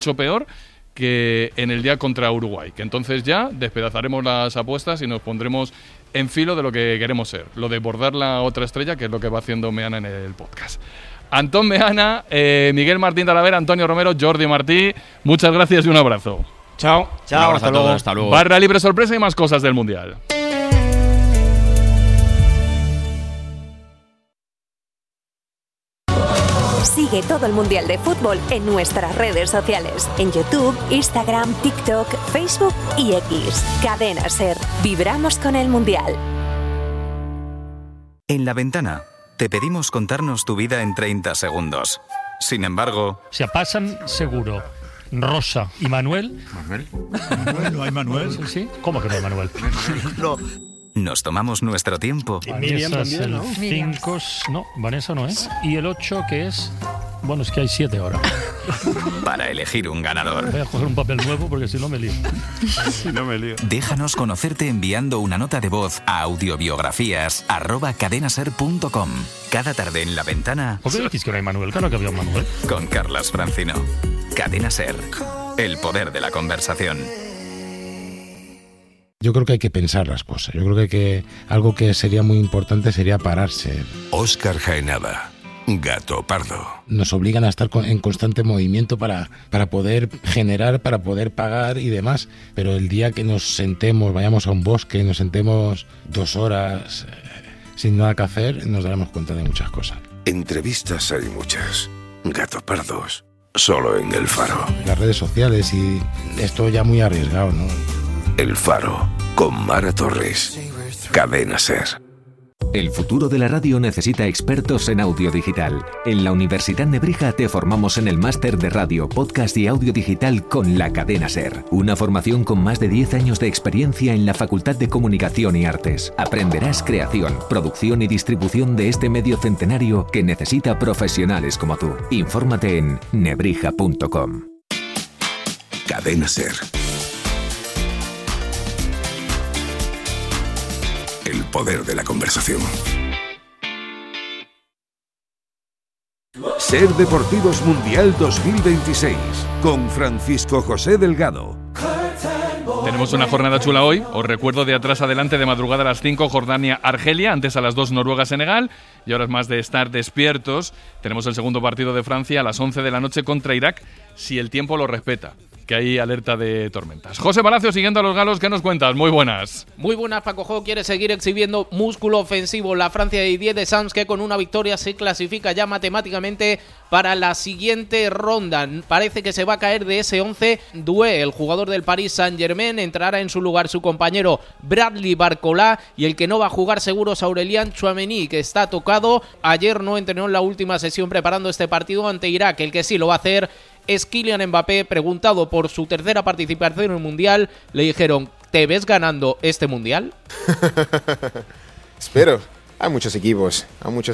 mucho peor que en el día contra Uruguay, que entonces ya despedazaremos las apuestas y nos pondremos en filo de lo que queremos ser, lo de bordar la otra estrella, que es lo que va haciendo Meana en el podcast. Antón Meana, Miguel Martín Talavera, Antonio Romero, Jordi Martí, muchas gracias y un abrazo. Chao, hasta luego. Hasta luego. Barra libre sorpresa y más cosas del Mundial. Sigue todo el Mundial de Fútbol en nuestras redes sociales, en YouTube, Instagram, TikTok, Facebook y X. Cadena SER. Vibramos con el Mundial. En La Ventana te pedimos contarnos tu vida en 30 segundos. Sin embargo... Se pasan seguro Rosa y Manuel. ¿Manuel? ¿No hay Manuel? ¿Sí? ¿Cómo que no hay Manuel? No. Nos tomamos nuestro tiempo. Miriam también, ¿no? 5, no, Vanessa no es. Y el 8, que es... Bueno, es que hay 7 ahora. Para elegir un ganador. Voy a coger un papel nuevo porque si no me lío. Déjanos conocerte enviando una nota de voz a audiobiografías@cadenaser.com. Cada tarde en La Ventana. ¿Por qué decís que no hay Manuel? Claro que había un Manuel. Con Carlas Francino. Cadena Ser. El poder de la conversación. Yo creo que hay que pensar las cosas. Yo creo que algo que sería muy importante sería pararse. Óscar Jaenada, Gato Pardo. Nos obligan a estar en constante movimiento para poder generar, para poder pagar y demás. Pero el día que nos sentemos, vayamos a un bosque, nos sentemos 2 horas sin nada que hacer, nos daremos cuenta de muchas cosas. Entrevistas hay muchas. Gato Pardos, solo en El Faro. Las redes sociales y esto ya muy arriesgado, ¿no? El Faro, con Mara Torres. Cadena Ser. El futuro de la radio necesita expertos en audio digital. En la Universidad Nebrija te formamos en el máster de radio, podcast y audio digital con la Cadena Ser. Una formación con más de 10 años de experiencia en la Facultad de Comunicación y Artes. Aprenderás creación, producción y distribución de este medio centenario que necesita profesionales como tú. Infórmate en nebrija.com. Cadena Ser. El poder de la conversación. Ser Deportivos Mundial 2026 con Francisco José Delgado. Tenemos una jornada chula hoy. Os recuerdo de atrás adelante, de madrugada a las 5, Jordania-Argelia, antes a las 2, Noruega-Senegal, y ahora es más de estar despiertos. Tenemos el segundo partido de Francia a las 11 de la noche contra Irak, si el tiempo lo respeta, que hay alerta de tormentas. José Palacio, siguiendo a los galos, ¿qué nos cuentas? Muy buenas. Muy buenas, Paco Jo quiere seguir exhibiendo músculo ofensivo. La Francia de Didier Deschamps, que con una victoria se clasifica ya matemáticamente para la siguiente ronda. Parece que se va a caer de ese 11. Doué, el jugador del Paris Saint-Germain, entrará en su lugar su compañero Bradley Barcola, y el que no va a jugar seguro es Aurélien Tchouaméni, que está tocado. Ayer no entrenó en la última sesión preparando este partido ante Irak. El que sí lo va a hacer es Kylian Mbappé. Preguntado por su tercera participación en el Mundial, le dijeron: ¿te ves ganando este Mundial? Espero. Hay muchos equipos.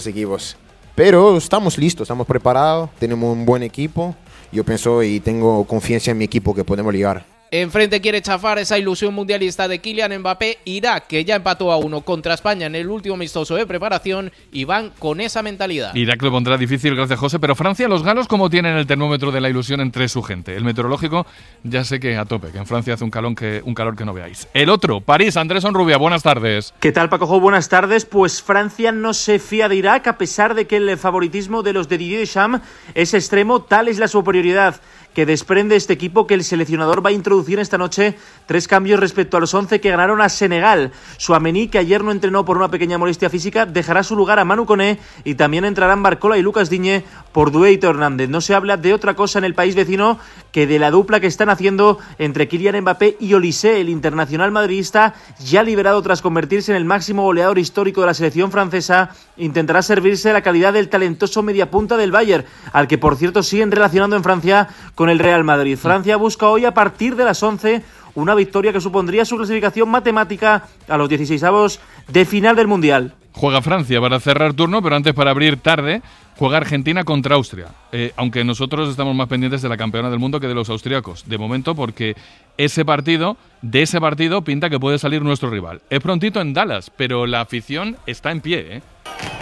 Pero estamos listos, estamos preparados, tenemos un buen equipo. Yo pienso y tengo confianza en mi equipo que podemos llegar. Enfrente quiere chafar esa ilusión mundialista de Kylian Mbappé. Irak, que ya empató a 1 contra España en el último amistoso de preparación, y van con esa mentalidad. Irak lo pondrá difícil, gracias José, pero Francia, los galos, ¿cómo tienen el termómetro de la ilusión entre su gente? El meteorológico, ya sé que a tope, que en Francia hace un calor que no veáis. El otro, París, Andrés Onrubia, buenas tardes. ¿Qué tal, Paco Jo? Buenas tardes. Pues Francia no se fía de Irak, a pesar de que el favoritismo de los de Didier Deschamps es extremo. Tal es la superioridad que desprende este equipo, que el seleccionador va a introducir esta noche 3 cambios respecto a los 11 que ganaron a Senegal. Tchouaméni, que ayer no entrenó por una pequeña molestia física, dejará su lugar a Manu Koné, y también entrarán Barcola y Lucas Digne por Doué y Teo Hernández. No se habla de otra cosa en el país vecino que de la dupla que están haciendo entre Kylian Mbappé y Olise. El internacional madridista, ya liberado tras convertirse en el máximo goleador histórico de la selección francesa, intentará servirse de la calidad del talentoso mediapunta del Bayern, al que por cierto siguen relacionando en Francia con el Real Madrid. Francia busca hoy, a partir de las 11, una victoria que supondría su clasificación matemática a los 16avos de final del Mundial. Juega Francia para cerrar turno, pero antes, para abrir tarde, juega Argentina contra Austria. Aunque nosotros estamos más pendientes de la campeona del mundo que de los austríacos, de momento, porque de ese partido pinta que puede salir nuestro rival. Es prontito en Dallas, pero la afición está en pie, ¿eh?